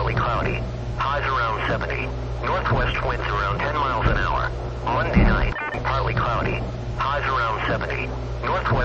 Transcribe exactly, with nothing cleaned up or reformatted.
partly cloudy. Highs around seventy. Northwest winds around ten miles an hour. Monday night, partly cloudy. Highs around seventy. Northwest